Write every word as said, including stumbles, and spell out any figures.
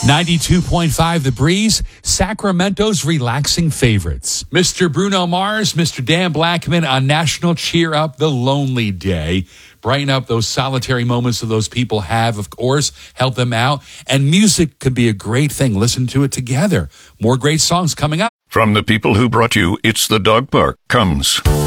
ninety-two point five The Breeze, Sacramento's relaxing favorites. Mister Bruno Mars, Mister Dan Blackman on National Cheer Up the Lonely Day. Brighten up those solitary moments that those people have, of course. Help them out. And music could be a great thing. Listen to it together. More great songs coming up. From the people who brought you It's the Dog Park comes